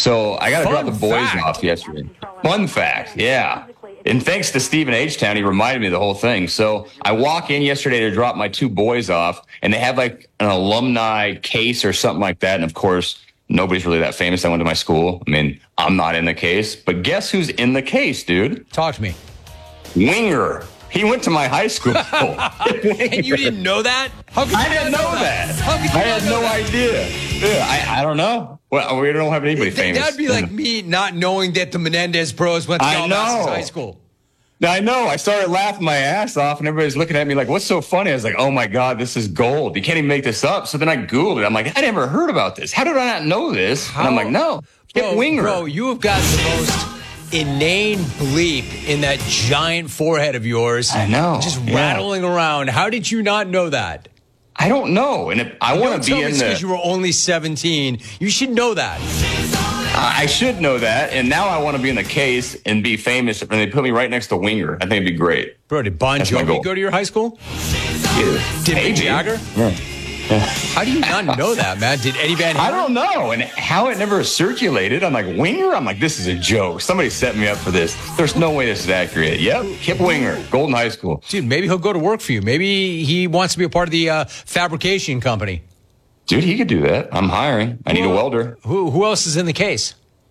So I got to drop the boys fact. off yesterday. Fun fact, yeah. And thanks to Stephen H-Town, he reminded me of the whole thing. So I walk in yesterday to drop my two boys off, and they have like an alumni case or something like that. And of course, nobody's really that famous that went to my school. I mean, I'm not in the case. But guess who's in the case, dude? Talk to me. Winger. He went to my high school. And you didn't know that? How could I you didn't not know that. How could you I not had know no that? idea. Yeah, I don't know. Well, we don't have anybody famous. That'd be like me not knowing that the Menendez Bros went to I Calabasas know. High School. I know. I started laughing my ass off, and everybody's looking at me like, what's so funny? I was like, oh, my God, this is gold. You can't even make this up. So then I Googled it. I'm like, I never heard about this. How did I not know this? And I'm like, no, Kip Winger. Bro, you have got the most inane bleep in that giant forehead of yours. I know. Just rattling around. How did you not know that? I don't know. And if I want to be in because you the... were only 17. You should know that. I should know that. And now I want to be in the case and be famous. And they put me right next to Winger. I think it'd be great. Bro, did Bon That's my Jovi goal. go to your high school? Yeah. Did Maybe. Mick Jagger? Yeah. How do you not know that, man? Did Eddie Van Halen? I don't know. And how it never circulated. I'm like, Winger? I'm like, this is a joke. Somebody set me up for this. There's no way this is accurate. Yep. Kip Winger, Golden High School. Dude, maybe he'll go to work for you. Maybe he wants to be a part of the fabrication company. Dude, he could do that. I'm hiring. I need a welder. Who else is in the case?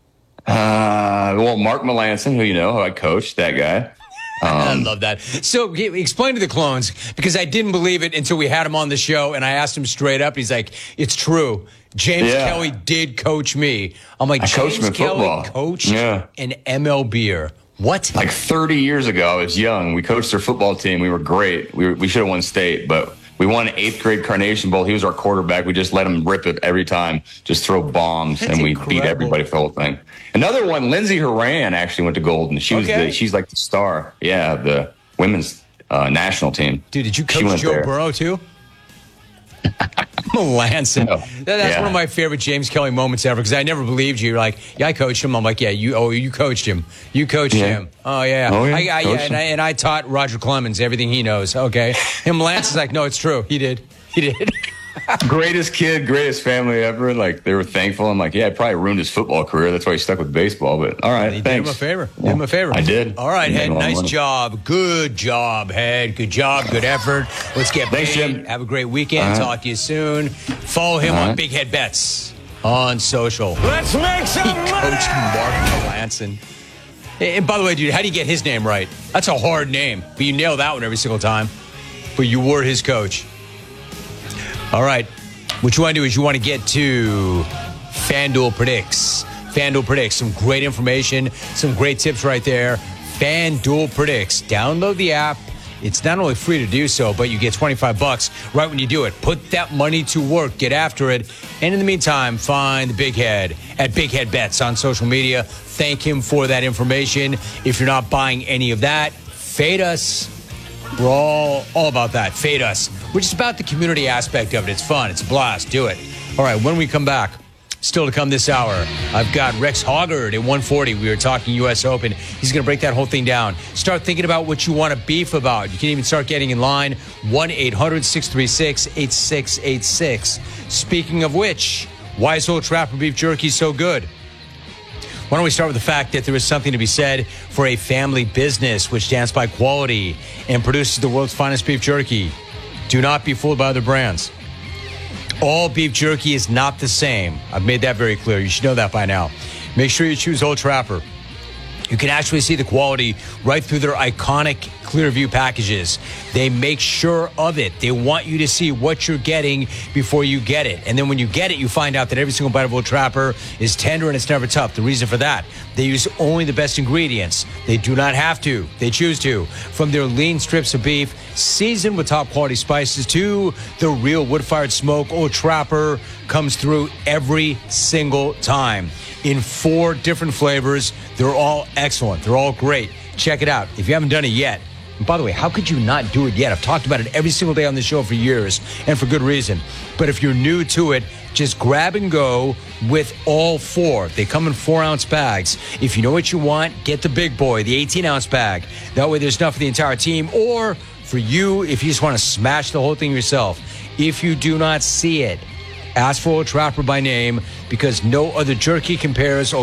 Well, Mark Melanson, who you know, who I coached, that guy. I love that. So explain to the clones, because I didn't believe it until we had him on the show, and I asked him straight up. He's like, it's true. James Kelly did coach me. I'm like, I coached him James in Kelly football. coached Yeah. an MLBer. What? Like 30 years ago, I was young. We coached their football team. We were great. We should have won state, but we won an 8th grade Carnation Bowl. He was our quarterback. We just let him rip it every time, just throw bombs, That's and we incredible. beat everybody for the whole thing. Another one, Lindsey Horan actually went to Golden. She was she's like the star, of the women's national team. Dude, did you She coach went Joe there. Burrow too? Melanson. No. That's Yeah. one of my favorite James Kelly moments ever, because I never believed you. You're like, yeah, I coached him. I'm like, yeah, you coached him. You coached him. Oh, yeah. Oh, yeah. Coached him. And I taught Roger Clemens everything he knows. Okay. And Melanson's like, no, it's true. He did. Greatest kid, greatest family ever. Like, they were thankful. I'm like, yeah, I probably ruined his football career. That's why he stuck with baseball. But all right, He did thanks. him a favor. Yeah, Did him a favor. I did. All right, He made Head. a lot of Nice money. job. Good job, Head. Good job. Good effort. Let's get Thanks, paid. Jim. Have a great weekend. All right. Talk to you soon. Follow him All on right. Big Head Bets on social. Let's make some He coached Mark Melanson. And by the way, dude, how do you get his name right? That's a hard name, but you nail that one every single time. But you were his coach. All right. What you want to do is you want to get to FanDuel Predicts. FanDuel Predicts. Some great information, some great tips right there. FanDuel Predicts. Download the app. It's not only free to do so, but you get $25 right when you do it. Put that money to work. Get after it. And in the meantime, find the Big Head at Big Head Bets on social media. Thank him for that information. If you're not buying any of that, fade us. We're all about that. Fade us. We're just about the community aspect of it. It's fun. It's a blast. Do it. All right, when we come back, still to come this hour, I've got Rex Hoggard at 140. We were talking U.S. Open. He's going to break that whole thing down. Start thinking about what you want to beef about. You can even start getting in line. 1-800-636-8686. Speaking of which, why is Old Trapper Beef Jerky so good? Why don't we start with the fact that there is something to be said for a family business which stands by quality and produces the world's finest beef jerky. Do not be fooled by other brands. All beef jerky is not the same. I've made that very clear. You should know that by now. Make sure you choose Old Trapper. You can actually see the quality right through their iconic Clearview packages. They make sure of it. They want you to see what you're getting before you get it. And then when you get it, you find out that every single bite of Old Trapper is tender and it's never tough. The reason for that, they use only the best ingredients. They do not have to. They choose to. From their lean strips of beef, seasoned with top quality spices, to the real wood-fired smoke, Old Trapper comes through every single time in 4 different flavors. They're all excellent. They're all great. Check it out if you haven't done it yet. And by the way, how could you not do it yet? I've talked about it every single day on the show for years, and for good reason. But if you're new to it, just grab and go with all 4. They come in 4-ounce bags. If you know what you want, get the big boy, the 18-ounce bag. That way there's enough for the entire team. Or for you, if you just want to smash the whole thing yourself. If you do not see it, ask for Old Trapper by name, because no other jerky compares.